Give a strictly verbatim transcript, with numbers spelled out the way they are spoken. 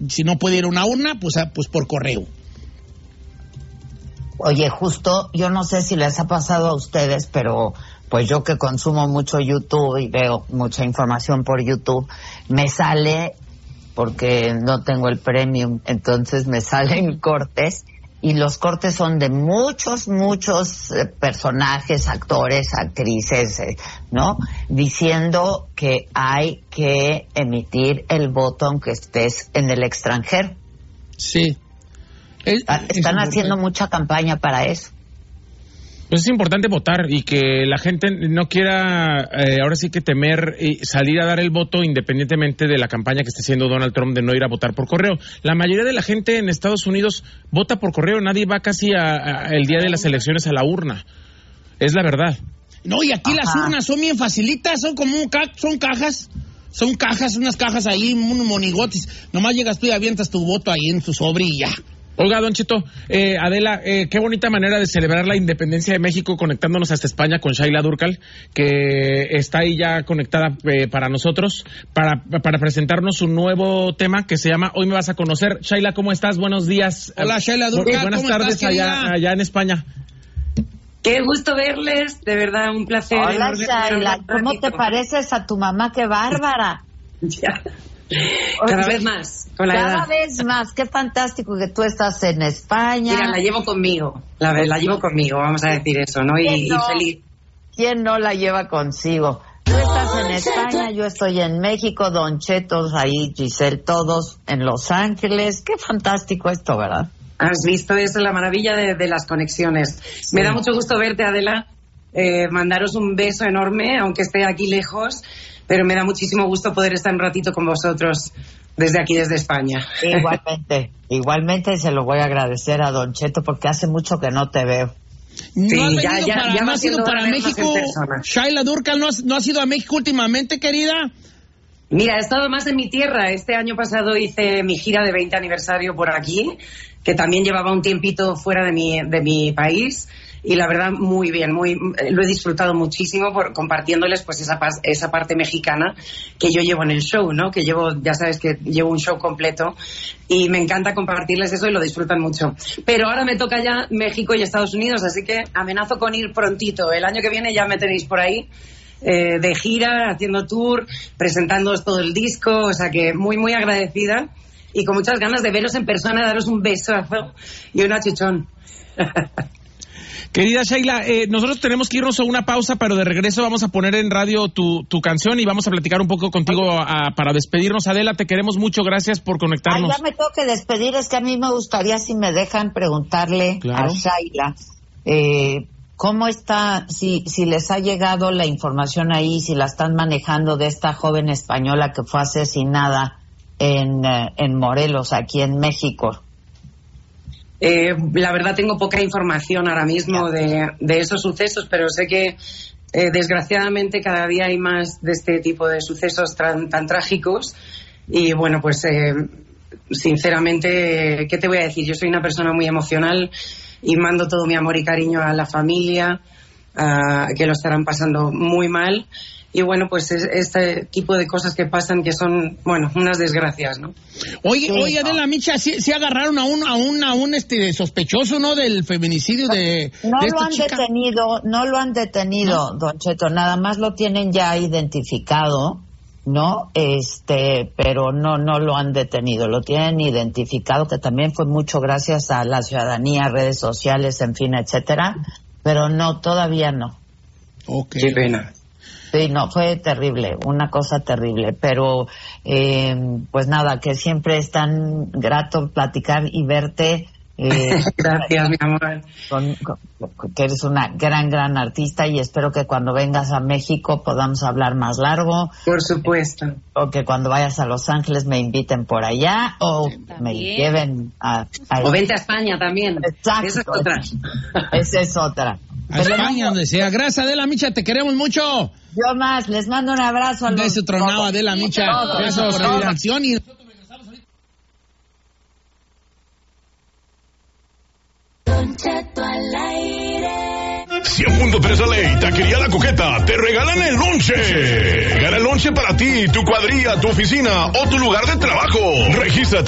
si no puede ir a una urna, pues, a, pues por correo. Oye, justo, yo no sé si les ha pasado a ustedes, pero pues yo que consumo mucho YouTube y veo mucha información por YouTube, me sale, porque no tengo el premium, entonces me salen cortes, y los cortes son de muchos, muchos eh, personajes, actores, actrices, eh, ¿no? Diciendo que hay que emitir el voto aunque estés en el extranjero. Sí. Es, Están es haciendo mucha campaña para eso. Pues es importante votar y que la gente no quiera, eh, ahora sí que temer y salir a dar el voto independientemente de la campaña que esté haciendo Donald Trump de no ir a votar por correo. La mayoría de la gente en Estados Unidos vota por correo, nadie va casi a, a el día de las elecciones a la urna. Es la verdad. No, y aquí Ajá. las urnas son bien facilitas, son como un ca- son cajas, son cajas, unas cajas ahí, unos monigotes. Nomás llegas tú y avientas tu voto ahí en tu sobre y ya. Oiga, Don Cheto, eh, Adela, eh, qué bonita manera de celebrar la independencia de México conectándonos hasta España con Shaila Durcal, que está ahí ya conectada eh, para nosotros, para, para presentarnos un nuevo tema que se llama Hoy me vas a conocer. Shaila, ¿cómo estás? Buenos días. Hola, Shaila Durcal, Buenas ¿cómo tardes estás, allá, allá en España. Qué gusto verles, de verdad, un placer. Hola, Shaila, ¿cómo te pareces a tu mamá? ¡Qué bárbara! Ya. Cada Oye, vez más, con la Cada edad. vez más, qué fantástico que tú estás en España. Mira, la llevo conmigo, la, la llevo conmigo, vamos a decir eso, ¿no? Y, no? y feliz. ¿Quién no la lleva consigo? Tú estás en España, yo estoy en México, Don Cheto, ahí, Giselle, todos en Los Ángeles. Qué fantástico esto, ¿verdad? Has visto eso, la maravilla de, de las conexiones. Sí. Me da mucho gusto verte, Adela, eh, mandaros un beso enorme, aunque esté aquí lejos, pero me da muchísimo gusto poder estar un ratito con vosotros desde aquí, desde España. Igualmente, igualmente se lo voy a agradecer a Don Cheto porque hace mucho que no te veo. No sí, has ya, ya, para, ya no has ido para México, Shaila Durcal, ¿no has, ¿no has ido a México últimamente, querida? Mira, he estado más en mi tierra. Este año pasado hice mi gira de veinte aniversario por aquí, que también llevaba un tiempito fuera de mi, de mi país. Y la verdad, muy bien, muy lo he disfrutado muchísimo por compartiéndoles pues esa, esa parte mexicana que yo llevo en el show, ¿no? Que llevo, ya sabes que llevo un show completo y me encanta compartirles eso y lo disfrutan mucho. Pero ahora me toca ya México y Estados Unidos, así que amenazo con ir prontito. El año que viene ya me tenéis por ahí eh, de gira, haciendo tour, presentándoos todo el disco, o sea que muy, muy agradecida y con muchas ganas de veros en persona, daros un besazo y un achuchón. Querida Shaila, eh, nosotros tenemos que irnos a una pausa, pero de regreso vamos a poner en radio tu, tu canción y vamos a platicar un poco contigo a, para despedirnos. Adela, te queremos mucho, gracias por conectarnos. Ay, ya me tengo que despedir, es que a mí me gustaría, si me dejan, preguntarle claro. a Shaila, eh, ¿cómo está, si, si les ha llegado la información ahí, si la están manejando de esta joven española que fue asesinada en, eh, en Morelos, aquí en México? Eh, la verdad tengo poca información ahora mismo de, de esos sucesos, pero sé que eh, desgraciadamente cada día hay más de este tipo de sucesos tan, tan trágicos y bueno, pues eh, sinceramente, ¿qué te voy a decir? Yo soy una persona muy emocional y mando todo mi amor y cariño a la familia, a, que lo estarán pasando muy mal. Y bueno, pues es este tipo de cosas que pasan que son, bueno, unas desgracias, ¿no? Oye, sí, oye, Adela Micha, ¿sí, sí agarraron a un, a un, a un este sospechoso, ¿no? Del feminicidio de, no de lo esta han chica. detenido, no lo han detenido, ¿no? Don Cheto, nada más lo tienen ya identificado, ¿no? Este, pero no, no lo han detenido, lo tienen identificado, que también fue mucho gracias a la ciudadanía, redes sociales, en fin, etcétera, pero no, todavía no. Okay. Qué pena. Sí, no, fue terrible, una cosa terrible, pero eh, pues nada, que siempre es tan grato platicar y verte. Eh, Gracias, mi amor. Con, con, que eres una gran, gran artista y espero que cuando vengas a México podamos hablar más largo. Por supuesto. O que cuando vayas a Los Ángeles me inviten por allá o también me lleven a, a... O vente a España también. Exacto. Esa es otra. Esa es otra. A España, donde sea. Gracias, Adela Micha, te queremos mucho. Yo más, les mando un abrazo a los... Un beso tronado, Adela Micha. Gracias por la acción y... cien punto tres La Ley, Taquería La Coqueta, te regalan el lonche. Gana el lonche para ti, tu cuadrilla, tu oficina o tu lugar de trabajo. Regístrate